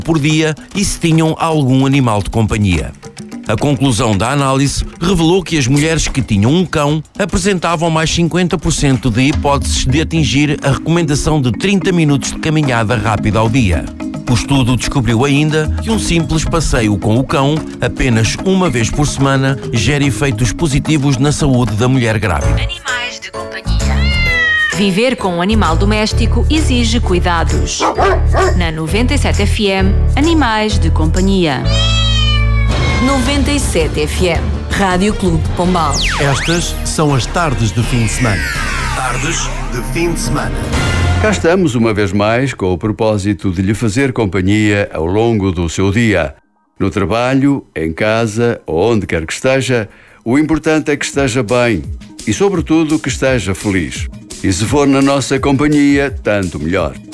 por dia e se tinham algum animal de companhia. A conclusão da análise revelou que as mulheres que tinham um cão apresentavam mais 50% de hipóteses de atingir a recomendação de 30 minutos de caminhada rápida ao dia. O estudo descobriu ainda que um simples passeio com o cão, apenas uma vez por semana, gera efeitos positivos na saúde da mulher grávida. Animais de companhia. Viver com um animal doméstico exige cuidados. Na 97 FM, Animais de Companhia. 97 FM, Rádio Clube de Pombal. Estas são as tardes de fim de semana. Tardes de fim de semana. Cá estamos uma vez mais com o propósito de lhe fazer companhia ao longo do seu dia. No trabalho, em casa ou onde quer que esteja, o importante é que esteja bem e, sobretudo, que esteja feliz. E se for na nossa companhia, tanto melhor.